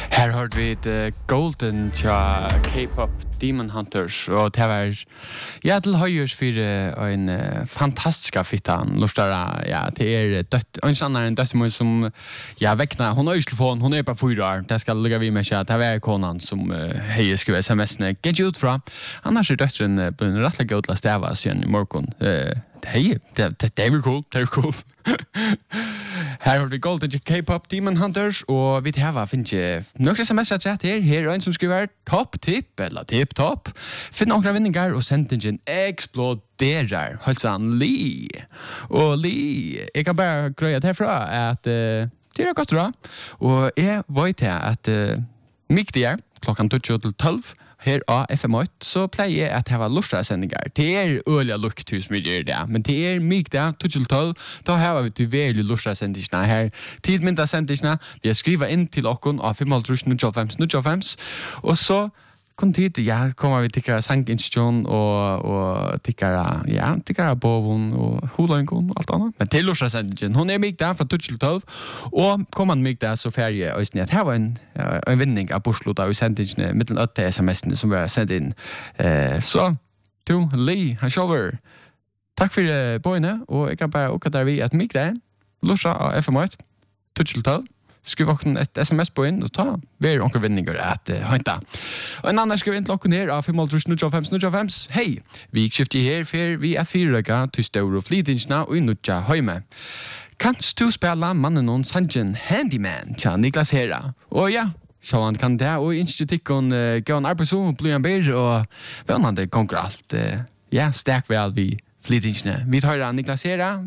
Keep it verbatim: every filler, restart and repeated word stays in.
Her hørte vi et uh, Golden tja K-pop Demon Hunters, og det var ja, til høyers for uh, en uh, fantastisk fittan, lustara, ja, det er døtt, en sånn en døttemor som, ja, vekkna, hun har telefon, hun er på fyra år, det skal lukka vi med seg, det var konan som uh, hei skriver sms'ene, get ut fra, annars er døtteren uh, på en rettelig god til å stava siden i morgen, uh, hei, det, det, det er vel cool, det er cool. Her har vi Golden K-pop Demon Hunters, og vi har finnet noen sms'er chat her. Her er en som skriver topp tipp, eller tipp topp. Finn noen vinninger, og sendingen eksploderer. Halsan li. Og li, jeg kan bare grøye herfra at uh, det er godt bra. Og jeg vet at uh, mye det er, klokken tolv til tolv, her av F M åtte, så pleier jeg at jeg har lustra sendinger. Det er øyelig luktus mye gjør det, men det er mye det, tolv til tolv, da har vi til veldig lustra sendingene her. Tidmynda sendingene, vi har skrivet inn til okken av fem null null fem null fem, og så kom tid, ja, kommer vi tikkere sanginstitution og, og tikkere, ja, tikkere bovun og huløyngon og alt annet. Men til lustra sendingen, hun er mye der fra tolv til tolv, og kom han mye der så ferie øyne at her var en, en vinning av Borsluta i sendingene, mittelen åtte sms'ene som vi har sendt inn. Eh, så, to, Lee, han sjåver, takk for uh, bøyene, og jeg kan bare åka der vi at mye der, lustra av F M åtte, tolv til tolv, skriv okken et sms på inn og ta hver onker vinninger at uh, henta. Og en annen skriver inn til okken her av fem null null fem null fem. Hei, vi skifter her for vi er fire røyga til større flytingsna og i nutja høyme. Kanst du spela mannen og sangen Handyman tja Niklas Hera? Og ja, så han kan det, og institutikken uh, gå en arbeidso, bli en ber, og vennande konger alt. Uh, ja, stek vel vi flytingsna. Vi tar Niklas Hera.